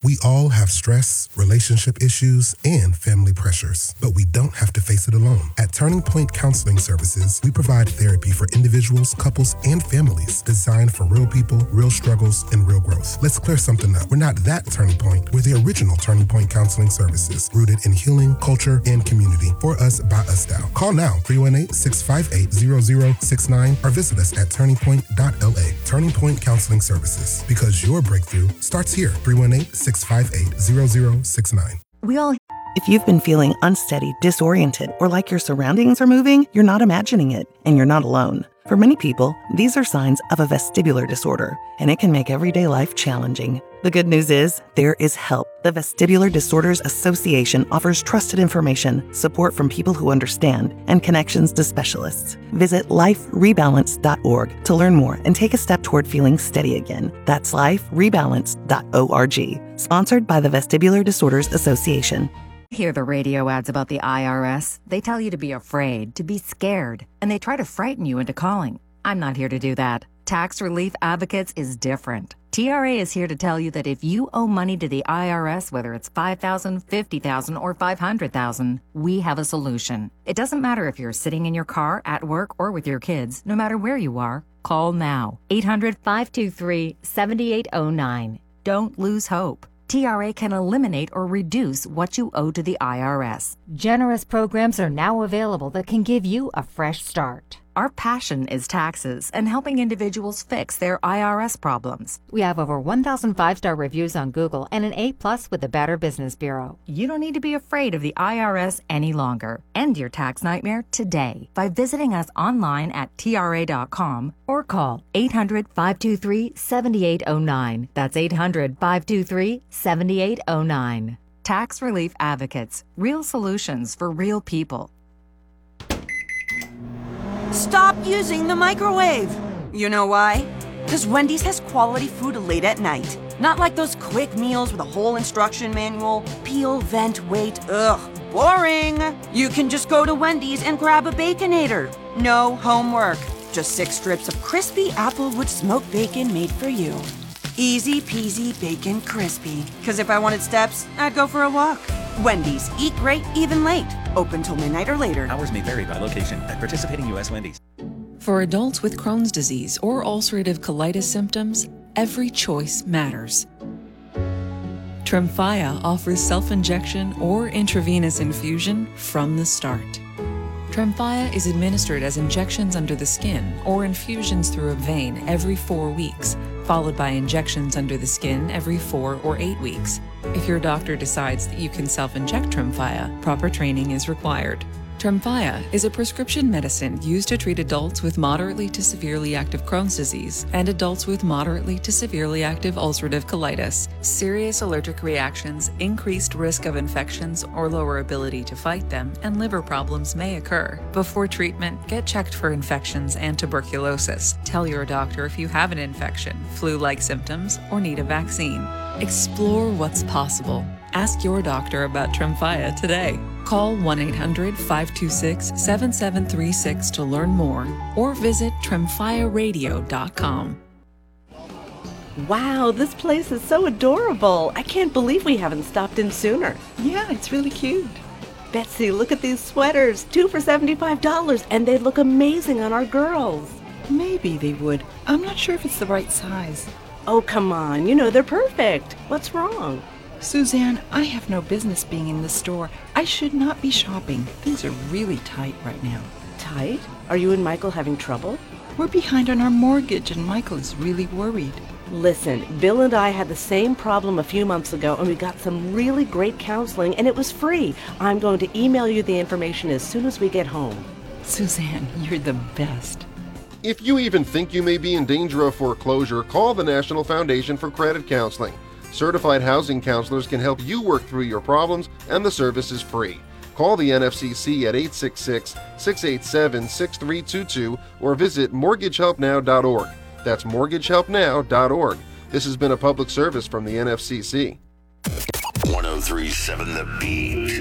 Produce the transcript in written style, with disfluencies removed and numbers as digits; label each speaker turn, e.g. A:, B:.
A: We all have stress, relationship issues, and family pressures, but we don't have to face it alone. At Turning Point Counseling Services, we provide therapy for individuals, couples, and families designed for real people, real struggles, and real growth. Let's clear something up. We're not that Turning Point. We're the original Turning Point Counseling Services, rooted in healing, culture, and community. For us, by us style. Call now, 318-658-0069, or visit us at turningpoint.la. Turning Point Counseling Services, because your breakthrough starts here. 318-658-0069.
B: If you've been feeling unsteady, disoriented, or like your surroundings are moving, you're not imagining it, and you're not alone. For many people, these are signs of a vestibular disorder, and it can make everyday life challenging. The good news is, there is help. The Vestibular Disorders Association offers trusted information, support from people who understand, and connections to specialists. Visit liferebalance.org to learn more and take a step toward feeling steady again. That's liferebalance.org. Sponsored by the Vestibular Disorders Association.
C: Hear the radio ads about the IRS? They tell you to be afraid, to be scared, and they try to frighten you into calling. I'm not here to do that. Tax Relief Advocates is different. TRA is here to tell you that if you owe money to the IRS, whether it's $5,000, $50,000, or $500,000, we have a solution. It doesn't matter if you're sitting in your car, at work, or with your kids, no matter where you are. Call now. 800-523-7809. Don't lose hope. TRA can eliminate or reduce what you owe to the IRS.
D: Generous programs are now available that can give you a fresh start.
C: Our passion is taxes and helping individuals fix their IRS problems.
D: We have over 1,000 5-star reviews on Google and an A+ with the Better Business Bureau.
C: You don't need to be afraid of the IRS any longer. End your tax nightmare today by visiting us online at TRA.com or call 800-523-7809. That's 800-523-7809. Tax Relief Advocates. Real solutions for real people.
E: Stop using the microwave! You know why? Because Wendy's has quality food late at night. Not like those quick meals with a whole instruction manual. Peel, vent, wait. Ugh, boring! You can just go to Wendy's and grab a Baconator. No homework. Just 6 strips of crispy Applewood smoked bacon made for you. Easy peasy bacon crispy. Because if I wanted steps, I'd go for a walk. Wendy's. Eat great, even late. Open till midnight or later.
F: Hours may vary by location at participating U.S. Wendy's.
G: For adults with Crohn's disease or ulcerative colitis symptoms, every choice matters. Tremfya offers self-injection or intravenous infusion from the start. Tremfya is administered as injections under the skin or infusions through a vein every 4 weeks, followed by injections under the skin every 4 or 8 weeks. If your doctor decides that you can self-inject Tremfya, proper training is required. Tremfya is a prescription medicine used to treat adults with moderately to severely active Crohn's disease and adults with moderately to severely active ulcerative colitis. Serious allergic reactions, increased risk of infections or lower ability to fight them, and liver problems may occur. Before treatment, get checked for infections and tuberculosis. Tell your doctor if you have an infection, flu-like symptoms, or need a vaccine. Explore what's possible. Ask your doctor about Tremfya today. Call 1-800-526-7736 to learn more or visit tremfyaradio.com.
H: Wow, this place is so adorable. I can't believe we haven't stopped in sooner.
I: Yeah, it's really cute.
H: Betsy, look at these sweaters. 2 for $75, and they look amazing on our girls.
I: Maybe they would. I'm not sure if it's the right size.
H: Oh, come on. You know they're perfect. What's wrong?
I: Suzanne, I have no business being in the store. I should not be shopping. Things are really tight right now.
H: Tight? Are you and Michael having trouble?
I: We're behind on our mortgage and Michael is really worried.
H: Listen, Bill and I had the same problem a few months ago and we got some really great counseling and it was free. I'm going to email you the information as soon as we get home.
I: Suzanne, you're the best.
J: If you even think you may be in danger of foreclosure, call the National Foundation for Credit Counseling. Certified housing counselors can help you work through your problems, and the service is free. Call the NFCC at 866-687-6322 or visit mortgagehelpnow.org. That's mortgagehelpnow.org. This has been a public service from the NFCC.
K: 103.7 The Beat.